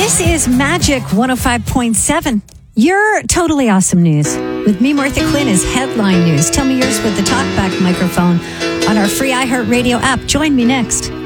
This is Magic 105.7. Your totally awesome news. With me, Martha Quinn, is Headline News. Tell me yours with the talkback microphone on our free iHeartRadio app. Join me next.